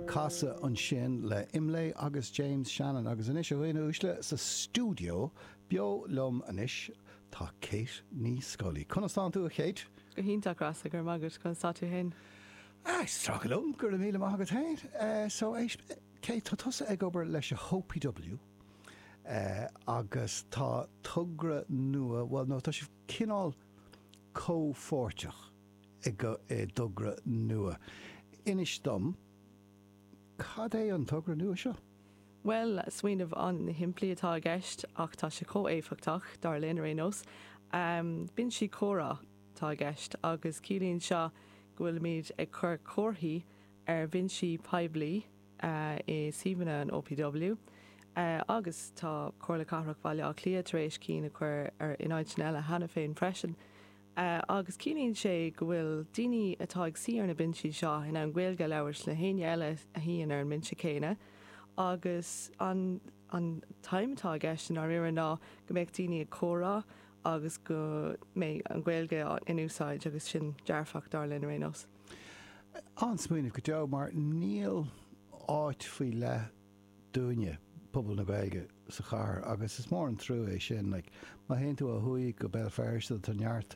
casa an sin le Imlay agus James Shannon agus inis bhhaine úsle sa stúdio bio lom anis tá Kate ní Scully. Conastán tú a Kate? Go híntaach ras a gur magat conastá tú hen. Strachalum gur míle magat hain. So Kate tá tusa ag obair leis a HOPW agus tá tugra nua, well no, tá si cinál cóforteach i dugra nua. Inis dom, cad é an tugra nua seo? Well, swinmh an na himplaí atá gceist ach tá sé có-éifeachtach dar linn rénos. Bin si córa tá gceist agus cílíonn seo go bhfuil míad ag chur córthaí ar Vinci Pibley i Síomana an OPW. Agus tá chorla carach bhaile a clia tar éis cín a chur ar ináid eile hena féin freisin. Agus cílíonn sé go bhfuil daoine atá ag siar na binsi seo in an ghfuilge leabhars le haine eile a híon ar an minse céine. Agus an taimitá gceist an áir ná go méid daoine córa agus go mé an ghfuilge in úsáid agus sin dearfach dar linn rénos. An smuoineh go deabh mar níl áit faoi le dúine pobl na ghilge sa char agus is mór an trú é sin like, má hen tú a thuí go Belfast tanart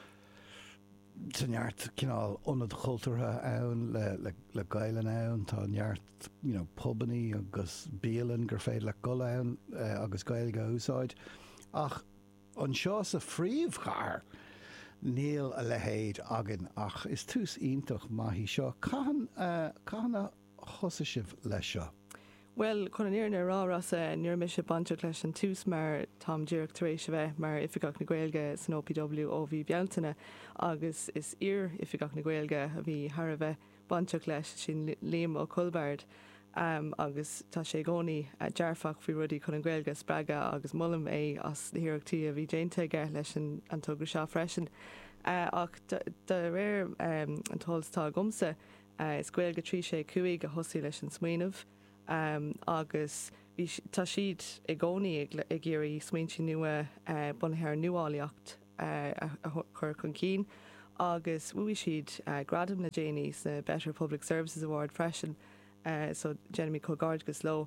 cinál onad chultúrtha ann le gailen ann tá neart pobaní agus bíalan gur féad le go ann agus gailge úsáid ach an seo sa phríomh char níl a lehéad agan ach is tús ionintach maithí seo cána thosa sibh leis seo. Well, chun an na rárasa níor mis se banteach leis an tús mar tám díreach tar éis bheith mar ifigach na Gaeilge san OPW ó bhí bealtaine agus is ifigach na Gaeilge a bhí thar a bheith banteach leis sin Liam ó Culbard agus tá sé gcónaí dearfach faoi rudí chun an Gaeilge spreaga agus mullam é as na hireachtaí a bhí déanta aige leis an tugra seo freisin. Ach de réir an tolstá gomsa is Gaeilge trí sé cuaig a thosaí leis an smaoinmh. Agus tá siad i gcónaí ag géirí smaointí nua bunathair nuálaíocht a chur chun cín agus bhuaigh siad gradam na Janie sa Better Public Services Award freisin so Jeremy Colgard go sló.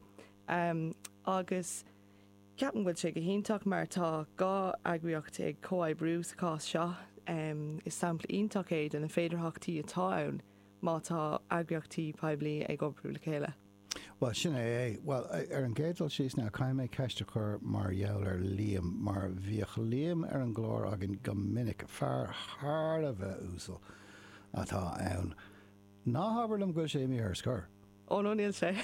Agus ceapan bhfuil sé go hionteach mar tá gá agriocht ag comhaidbrú sa cás seo is sampla ionteach éiad an na féidirthachtaí atá ann má tá agriochtaí Pibley ag obrú le chéile. Well, sin é, well, ar an géadal síos ná caiim ceiste chur mar dheall ar Liam, mar bhíoch Liam ar an glór agin go minic fear thar a bheith úsal atá ann. Ná habarlam go sé mí ar scur. Ó nó níl sé.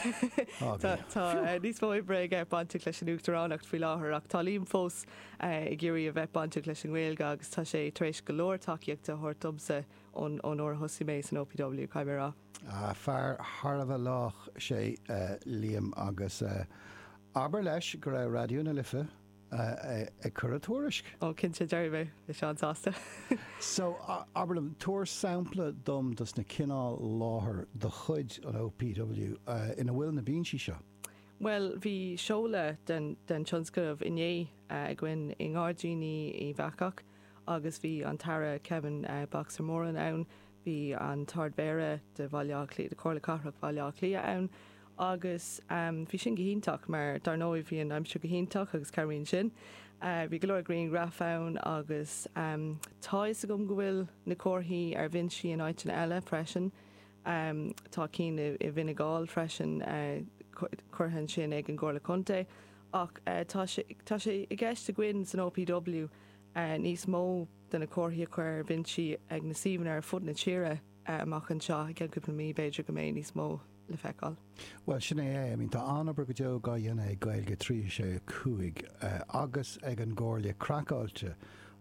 Tá níos mó breig ar banteach leis an uachtarránacht faoi láthair ach tá líam fós i ggéirí a bheith banteach leis an Gaeilge agus tá sé tar éis go leor takeíochta thuirtumsa ón óir thosaí mééis an OPW caiimrá. Fear thar a bheith lách sé Liam agus aber leis go raibh radioúna lifa ag chur a tuairisc. Ó cinnte deirbh is seán sásta. So aber tuair sampla dom dus na cinál láthair do chuid an OPW ina bhfuil na bíonsaí seo. Well, bhí seola den tionscadmh inné gin i ngáirdíní i bhacach agus bhí an tara Kevin Boxer Moran ann, bhí an tardbéire de bhaile de chorla carach bhaile lia ann agus bhí sin go hionteach mar dar nóid bhí an aimsú go hionteach agus caríonn sin. Bhí go leor Green Graph ann agus táis a gom go bhfuil na córthaí ar Vinci an áitina eile freisin. Tá cín i Vinegal freisin chuirthann sin ag an Gcomharla Conte ach tá sé i gceist a gcuin san OPW níos mó den na córthaí chuir Vinci ag na Síomana ar fud na tíre amach an seo ag cúpla mí beidir go mé níos mó le feicáil. Well, sin é, tá anabar go deo gá dhéana ag Gaeilge trí sé cuaig agus ag an Gcomharla Crackáilte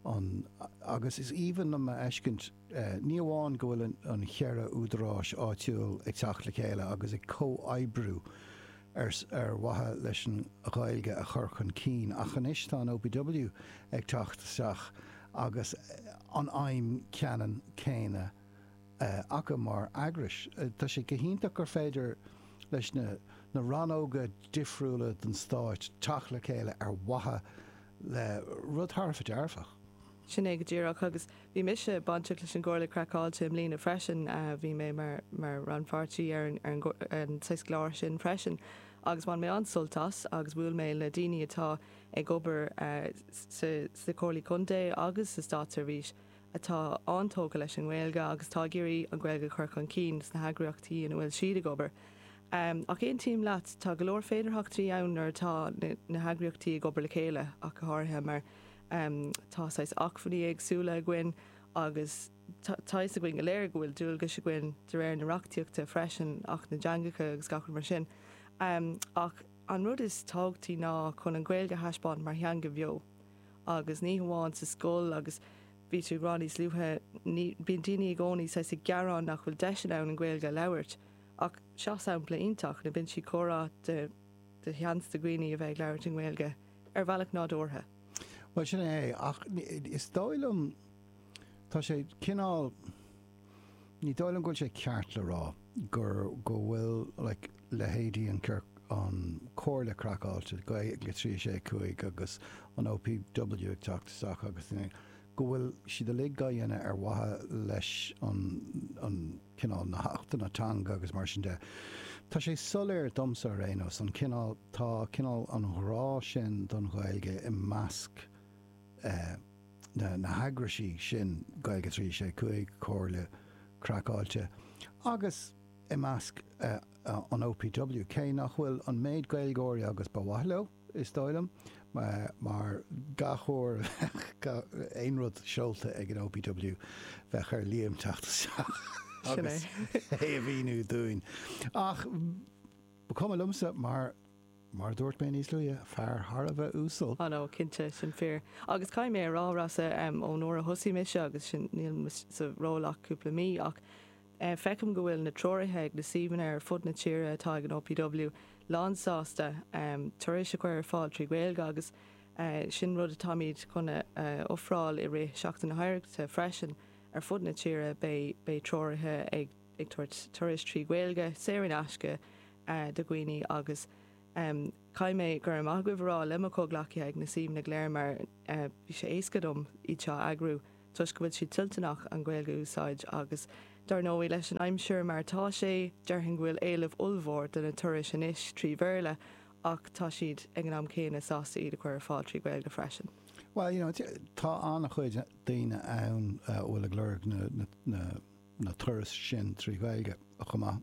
agus is even am eiscint ní amháin go bhfuil an chearra údarrás áitiúil ag teach le chéile agus ag comhaidbrú ar wathe leis an Gaeilge a chur chun cín ach an is tá an OPW ag teachtasteach agus an aim ceanan céine acha mar agrais. Tá sé go hionteach gur féidir leis na ranóga difriúla den stáit teach le chéile ar wathe le rud thar fa dearfach. Sinné go ddíach agus bhí mise banse leis an ggóla craáilte im lína freisin bhí mé mar ranfartí ar an 6 gláir sin freisin. Agus man mé ansoltas agus bhfuil mé le daine atá ag gobar sa cólaí chundé agus sa státarvís atá antóga leis an ghilga agus tá géirí an ghilga chuir an cín na hagraíochtaí an bhfuil siad a gobar. Ach éon tíim leat tá go leor féidirthachtaí ann tá na hagraíochtaí a gobar le chéile ach go háthe mar tá sais achfaní agsúla gin agus táis a gin go léir gohfuil dúilga se gin de réir na reachtaíochta freisin ach na deangacha agus gachar mar sin. Ach an rud is tágtaí ná chun an ghilga heispáin mar thean go bheo agus ní hamháin sa scóil agus bhí tú gránní slúthe bíon daoine gcónaí sa gearán nach bhfuil deise an ghilga leabhart ach seo sampla ionach na bin si chorá de cheansta gcuoine a bheith leabhart an ghilga ar bhealach nádúrtha. Well sin é ach is dóilm tá sé cinál ní dóilm goil sé ceart le rá gur go bhfuil le héadí an cur an cóir le craáilte go le trí sé chuig agus an OPW ag teachtasach agus go bhfuil siad a le gaianana ar wathe leis an cinál na heachtainna tanga agus mar sin de. Tá sé soléir domsa rénos an cinál tá cinál an rá sin don Ghaeilge i measc na hagraí sin gaige trí sé chuig cóir le craáilte agus i measc an OPW cé nach bhfuil an méid gailgóirí agus bhaile is dóilm mar gachóir éon rud seolta ag an OPW bheith ar líam teachtas agus é a bhíú dúin ach cum lumsa mar dúirt mé níos luúile fear Tharbh úsal. Nó cinnte sin fear. Agus caiim mé rárasa ó nóair a thosaí mise agus sin níl sa rólach cúpla mí ach fecham go bhfuil na troirithe ag na síban ar fud na tíre atá an OPW lánsáasta tuéis a chuir fáil trí Ghaeilge agus sin rud atá míid chuna ófráil i ré seachtain na haireachta freisin ar fud na tíre bé troirithe ag tuéis trí Ghaeilge séirín asce do gcuoine agus caiimé gur amach goibhrá lemacó ghlaci ag na síban na gléir mar bhí sé éascadom iad seo agrú tuis go bhfuil si tiltanach an Ghaeilge úsáid agus dar nóí leis an aimseir mar tá sé dearthain bhfuil éileh ullmhór den na tuairis sin is trí bhéirle ach tá siad ag an am céine sásta iad a chuir fáil trí Ghaeilge freisin. Well, tá anna chuid daoine ann bhfuil a glóir na tuairis sin trí Ghaeilge a chumá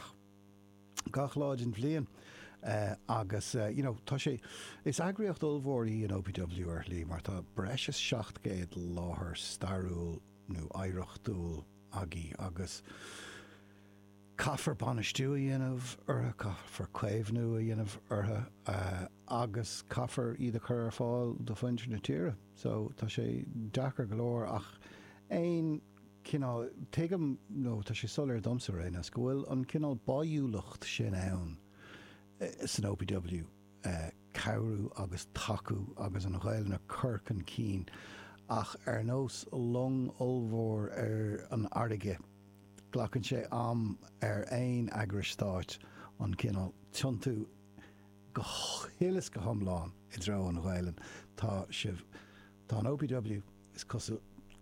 gach láid in bhliain agus tá sé is agriocht ullmhórí an OPW ar lí mar tá breis 700 láthair starúil nó éireachtúil agé agus caithfar banistú a dhéanamh ortha caithfar cuéimhnú a dhéanamh ortha agus caithfar iad a chur ar fáil do foinse na tíre. So tá sé dachar go leor ach éon cinál tuigim nó tá sé solir domsa rénas go bhfuil an cinál baúlacht sin ann san OPW cabhrú agus taú agus an Ghaeilge na Corcan cín ach ar nós long ullmhór ar an airige ghlachann sé am ar aon agristáit an cinál tiontú go hélas go thomláin i dtreo an Ghaeilge tá an OPW is cosú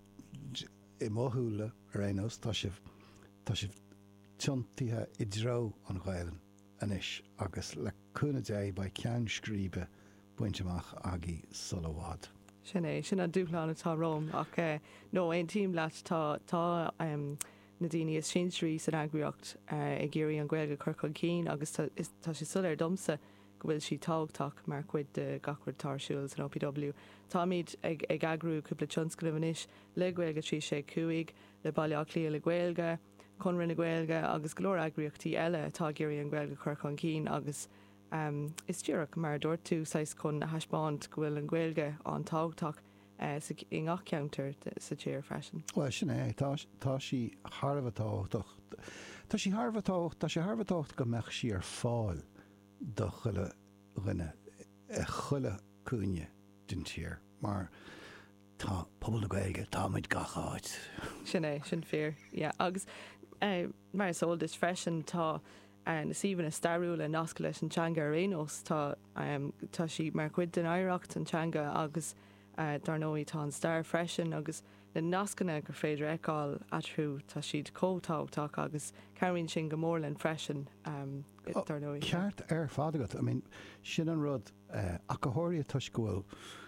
i mothúla ar aon nós tá sibh tiontaithe i dtreo an Ghaeilge anis agus le cúna dé ba ceann scríbe buinteach agé solhád. Sin a dúpláán atá Róm ach nó aon tíim leat tá na daine is sinstrí san agriocht i ggéirí an Ghaeilge Corcan cín agus tá sé sulir domsa go bhfuil si tágtach mar chuid de gachar tarsúil an OPW. Tá míid ag agrú cúpla tionscríbhanis le Ghaeilge trí sé cuaig le bailach lí le Ghaeilge chun rinne Ghaeilge agus go leor agriochtaí eile atá géirí an Ghaeilge Corcan cín agus is tíreach mar dúirt tú sais chun heispáint go bhfuil an Ghaeilge an tágtach i ngach ceantar sa tíir freisin. Well sin é tá sí Tharbh tácht tá sí Tharbh tácht go meach sí ar fáil do chuile rinne chuile cúine den tír mar tá pobl na Ghaeilge táid gacháid. Sin é sin fear agus mar sóil is freisin tá na síban na starúil le nasca leis an teanga rénos tá sí mar chuid den éireacht an teanga agus darnóí tá an star freisin agus na nascanna gur féidir eáil atrú tá siad cótáach agus ceirríonn sin go mór len freisin darnóí. Ceart fádagat, I mean, sin an rud a go háirí tuisgúil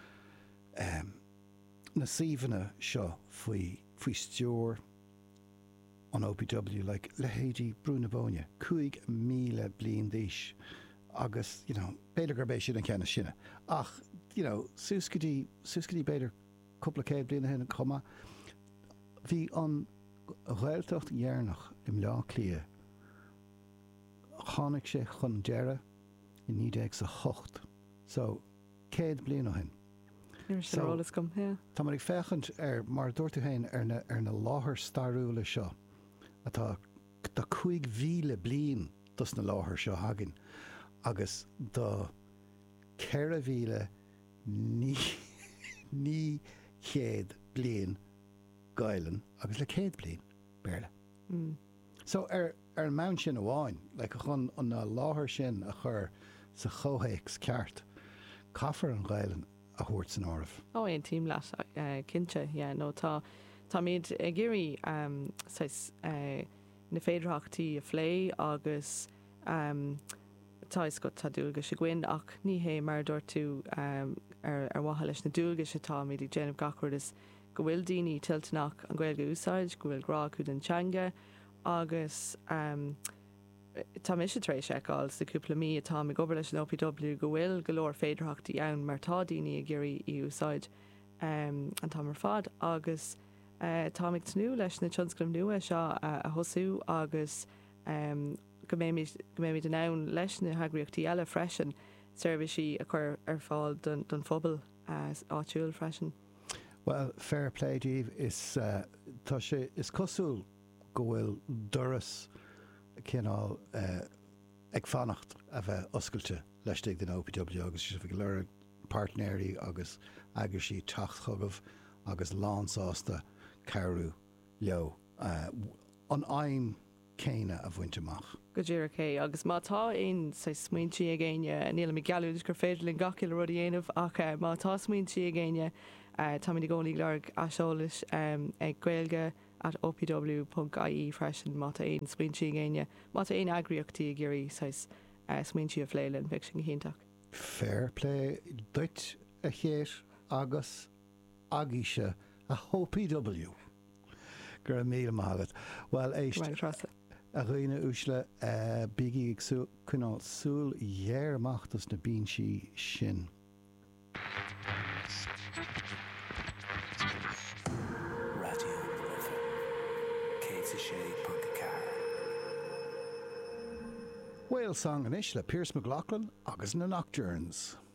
na síomhanna seo faoi stúr an OPW, like lehéidí brúna bóine, 5,000 bliain d'aois, agus, beidir gur bééis sin an ceanna sinne. Ach, súscadí beidir cúpla céad bliana hen comma. Bhí an Ghaeltacht dhearnach im lá clia, tháinig sé chun deire in 1908. So, céad bliana hen. Tá mar ag fechant mar dúirtu hain ar na láthair starúla seo, atá 5,000 blian dus na láthair seo hagan, agus do 4,000 ní chéad blian gailen, agus le céad blian béle. So ar an mount sin amháin, le chun an na láthair sin a chur sa chóhéics ceart, caithfar an gailen a thuirt san áireamh. Éon tíim leat cinnte, nó tá míad géirí na féidirachtaí a phlé agus tá is go tá dúilga sé gcuin ach ní hé mar dúir tú ar watha leis na dúilga se tá míad déanamh gachúir is go bhfuil daoine tiltnach an Gaeilge úsáid, go bhfuil grá chud an teanga agus tá mis éis eáil sa cúpla mí atá me gobar leis an OPW go bhfuil go leor féidirachtaí ann mar tá daoine a géirí í úsáid an tá mar fad agus tá ag tanú leis na tionsclaim nua seo a thosú agus go mé den ann leis na hagraíochtaí eile freisin servicí a chur ar fáil don phobal áitiúil freisin. Well, fair play, Dave, is cosúil go bhfuil doras cinál ag fannacht a bheith oscailte leis den OPW agus si bh leir partnéirí agus agursí tacht chugah agus lánsásta carú leo an aim céine a bhainteach. Go dtíar cé agus mátá aon sa smaointí a ggéine níl me gealúd gur féidir le gaciil rudí aanamh ach mátá smaointí a ggéine tá mí gcónaí learg a seolas ag Gaeilge at opw.ie freisin mátá aon smaointí a ggéine mátá aon agriochtaí a géirí smaointí a phléileann bheith sin chéntaach. Fair play, duit a chéir agus agíise a OPW. Gur a míle mágad. Well, éist a roiine úsle bígí ag cúnál súl dhéarmachtas na bínsí sin. Radio Whale song an isis le Pierce McLaughlin agus na Nocturnes.